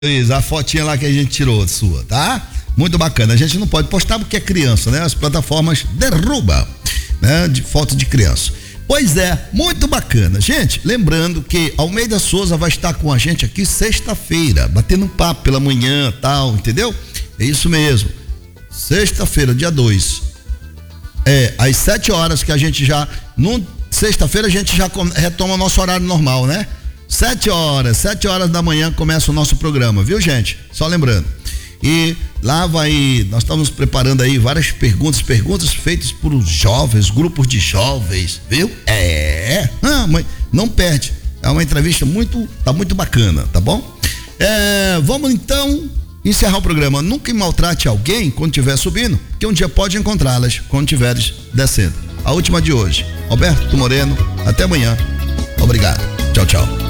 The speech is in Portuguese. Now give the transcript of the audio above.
A fotinha lá que a gente tirou sua, tá? Muito bacana. A gente não pode postar porque é criança, né? As plataformas derrubam, né? De foto de criança. Pois é, muito bacana. Gente, lembrando que Almeida Souza vai estar com a gente aqui sexta-feira, batendo um papo pela manhã, tal, entendeu? É isso mesmo. Sexta-feira, dia 2. Às 7 horas que a gente já, sexta-feira a gente já retoma o nosso horário normal, né? 7 horas da manhã começa o nosso programa, viu, gente? Só lembrando. E lá nós estamos preparando aí várias perguntas feitas por jovens, grupos de jovens, viu? Mas não perde. É uma entrevista tá muito bacana, tá bom? Vamos então encerrar o programa. Nunca maltrate alguém quando estiver subindo, que um dia pode encontrá-las quando estiveres descendo. A última de hoje. Alberto Moreno, até amanhã. Obrigado. Tchau, tchau.